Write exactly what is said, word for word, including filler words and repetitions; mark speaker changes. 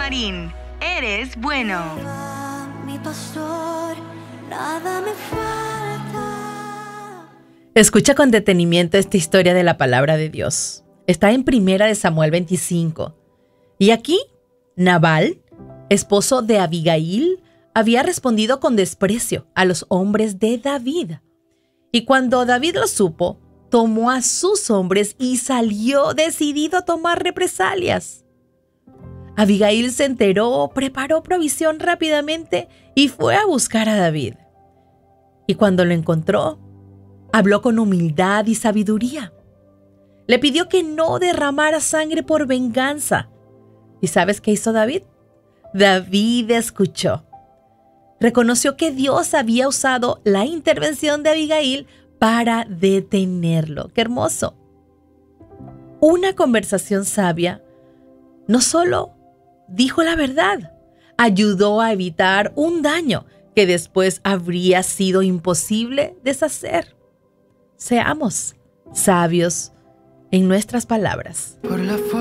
Speaker 1: Marín, eres bueno.
Speaker 2: Mi pastor, nada me falta.
Speaker 3: Escucha con detenimiento esta historia de la palabra de Dios. Está en Primera de Samuel veinticinco. Y aquí, Nabal, esposo de Abigail, había respondido con desprecio a los hombres de David. Y cuando David lo supo, tomó a sus hombres y salió decidido a tomar represalias. Abigail se enteró, preparó provisión rápidamente y fue a buscar a David. Y cuando lo encontró, habló con humildad y sabiduría. Le pidió que no derramara sangre por venganza. ¿Y sabes qué hizo David? David escuchó. Reconoció que Dios había usado la intervención de Abigail para detenerlo. ¡Qué hermoso! Una conversación sabia no solo dijo la verdad, ayudó a evitar un daño que después habría sido imposible deshacer. Seamos sabios en nuestras palabras.
Speaker 4: Por la